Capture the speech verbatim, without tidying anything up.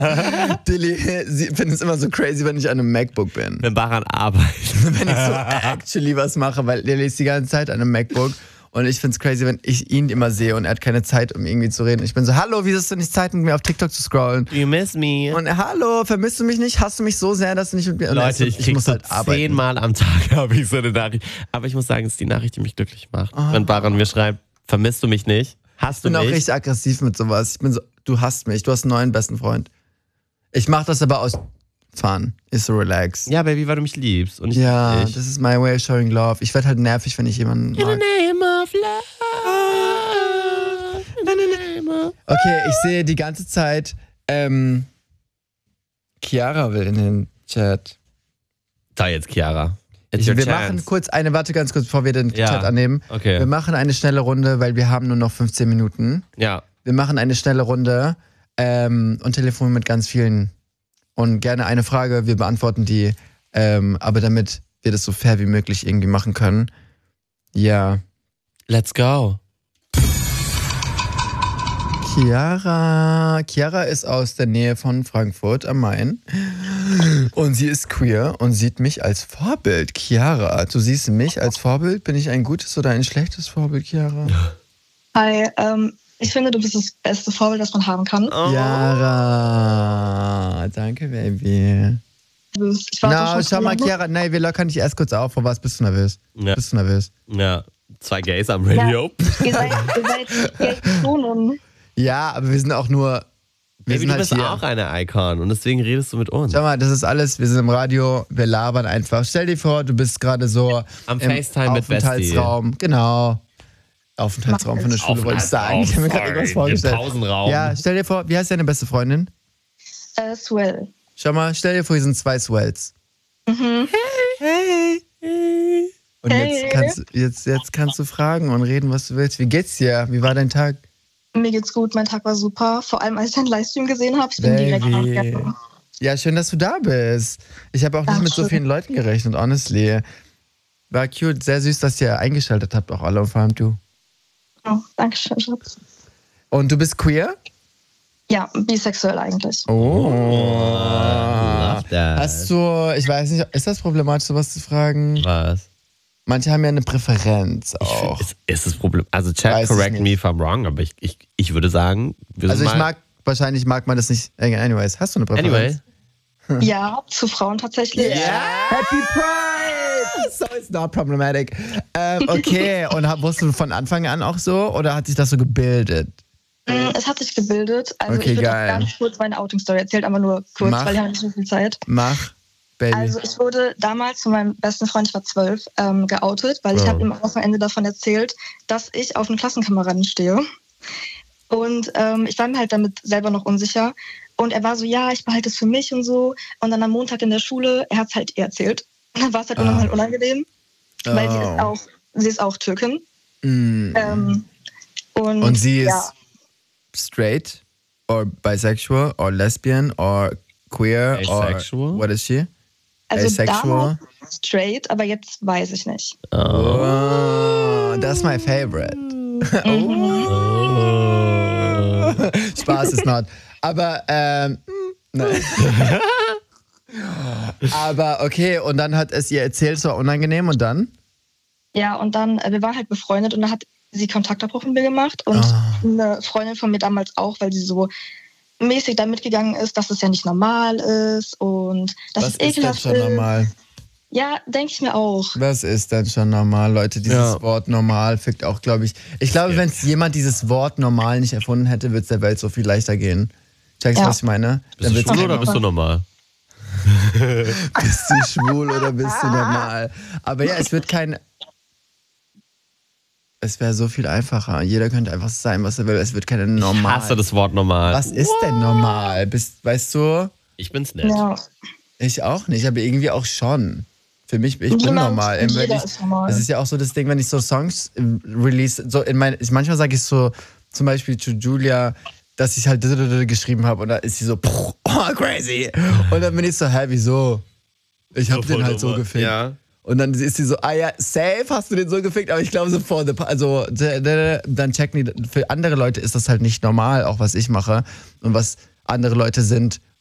Dilly, sie findet es immer so crazy, wenn ich an einem MacBook bin. Wenn Baran arbeitet. Wenn ich so actually was mache, weil Dilly ist die ganze Zeit an einem MacBook. Und ich find's crazy, wenn ich ihn immer sehe und er hat keine Zeit, um irgendwie zu reden. Ich bin so, hallo, wieso hast du nicht Zeit, mit mir auf TikTok zu scrollen? You miss me. Und er, hallo, vermisst du mich nicht? Hasst du mich so sehr, dass du nicht mit mir... Leute, ich, ich krieg muss so halt arbeiten. Zehnmal am Tag habe ich so eine Nachricht. Aber ich muss sagen, es ist die Nachricht, die mich glücklich macht. Oh. Wenn Baran mir schreibt, vermisst du mich nicht? Hasst du mich? Ich bin auch richtig aggressiv mit sowas. Ich bin so, du hasst mich, du hast einen neuen besten Freund. Ich mach das aber aus Fun, ist so relax. Ja, Baby, weil du mich liebst. Und ich ja, dich. Das ist my way of showing love. Ich werde halt nervig, wenn ich jemanden mag. In the name of love. In the name of okay, ich sehe die ganze Zeit, ähm, Chiara will in den Chat. Da jetzt, Chiara. Ich, wir chance. machen kurz eine, warte ganz kurz, bevor wir den ja. Chat annehmen. Okay. Wir machen eine schnelle Runde, weil wir haben nur noch fünfzehn Minuten. Ja. Wir machen eine schnelle Runde ähm, und telefonieren mit ganz vielen. Und gerne eine Frage, wir beantworten die, ähm, aber damit wir das so fair wie möglich irgendwie machen können. Ja. Let's go. Chiara. Chiara ist aus der Nähe von Frankfurt am Main. Und sie ist queer und sieht mich als Vorbild. Chiara, du siehst mich als Vorbild? Bin ich ein gutes oder ein schlechtes Vorbild, Chiara? Hi, ähm, ich finde, du bist das beste Vorbild, das man haben kann. Oh. Chiara, danke, Baby. Ich war Na, schau mal, Chiara, nein, wir lockern dich erst kurz auf. Vor was bist du nervös? Ja. Bist du nervös? Ja, zwei Gays am Radio. Ja, ihr seid, ihr seid Gays schon. Ja, aber wir sind auch nur... Wir Baby, sind du halt bist hier. auch eine Icon und deswegen redest du mit uns. Schau mal, das ist alles, wir sind im Radio, wir labern einfach. Stell dir vor, du bist gerade so am im FaceTime mit Aufenthaltsraum. Genau. Aufenthaltsraum von der Schule, wollte ich sagen. Ich habe mir gerade irgendwas vorgestellt. Pausenraum. Ja, stell dir vor, wie heißt deine beste Freundin? Äh, Swell. Schau mal, stell dir vor, hier sind zwei Swells. Mhm. Hey, hey. Und hey. Jetzt, kannst, jetzt, jetzt kannst du fragen und reden, was du willst. Wie geht's dir? Wie war dein Tag? Mir geht's gut, mein Tag war super. Vor allem, als ich deinen Livestream gesehen habe. Ich bin Baby. direkt angegangen. Ja, schön, dass du da bist. Ich habe auch nicht mit so vielen Leuten gerechnet, honestly. War cute, sehr süß, dass ihr eingeschaltet habt, auch alle, und vor allem du. Oh, danke schön, Schatz. Und du bist queer? Ja, bisexuell eigentlich. Oh. Love that. Hast du, ich weiß nicht, ist das problematisch, sowas zu fragen? Was? Manche haben ja eine Präferenz auch. Ich find, ist, ist das Problem. Also Chat, Weiß correct me if I'm wrong, aber ich, ich, ich würde sagen, wir Also sind ich mal mag, wahrscheinlich mag man das nicht. Anyways, hast du eine Präferenz? Anyway. Ja, zu Frauen tatsächlich. Yeah. Happy Pride! So it's not problematic. Ähm, okay, und hab, wusstest du von Anfang an auch so oder hat sich das so gebildet? Es hat sich gebildet. Also Okay, ich würde geil. ganz kurz meine Outing-Story erzählen, aber nur kurz, Mach. weil ich habe nicht so viel Zeit. Mach, Baby. Also ich wurde damals von meinem besten Freund, ich war zwölf, ähm, geoutet, weil ich Oh. habe ihm am Ende davon erzählt, dass ich auf einen Klassenkameraden stehe. Und ähm, ich war mir halt damit selber noch unsicher. Und er war so, ja, ich behalte es für mich und so. Und dann am Montag in der Schule, er hat es halt ihr erzählt. Dann war es halt Ah. unheimlich unangenehm, weil sie Oh. ist auch, sie ist auch Türkin. Mm. Ähm, und, Und sie ist ja, straight or bisexual or lesbian or queer Asexual? or what is she? also asexual? damals straight, aber jetzt weiß ich nicht. Oh, that's my favorite. Oh. Spaß ist not. Aber, ähm, nein. Aber okay, und dann hat es ihr erzählt, es war unangenehm und dann? Ja, und dann, äh, wir waren halt befreundet und dann hat sie Kontaktabbruch mit mir gemacht und Ah. eine Freundin von mir damals auch, weil sie so mäßig da mitgegangen ist, dass es ja nicht normal ist und dass Was es ist denn ekelhaft schon ist. normal? Ja, denke ich mir auch. Was ist denn schon normal, Leute? Dieses Ja. Wort normal fickt auch, glaube ich. Ich glaube, wenn es jemand dieses Wort normal nicht erfunden hätte, würde es der Welt so viel leichter gehen. Checkst du, Ja. was ich meine? Bist du wird's schwul kein- oder bist du normal? Bist du schwul oder bist du normal? Aber ja, es wird kein... Es wäre so viel einfacher. Jeder könnte einfach sein, was er will. Es wird keine normal. Ich hasse das Wort normal. Was ist denn normal? Bist, weißt du? Ich bin's nicht. Ja. Ich auch nicht, aber irgendwie auch schon. Für mich, ich bin Niemand normal. und Wenn jeder ich, ist normal. das ist ja auch so das Ding, wenn ich so Songs äh, release, so in mein, ich, manchmal sage ich so, zum Beispiel zu Julia, dass ich halt geschrieben habe und da ist sie so, oh, crazy. Und dann bin ich so, hä, wieso? Ich habe So voll den halt so normal. gefickt. Ja. Und dann ist sie so, ah ja, safe hast du den so gefickt, aber ich glaube so vor, the, also d- d- dann checken die, für andere Leute ist das halt nicht normal, auch was ich mache und was andere Leute sind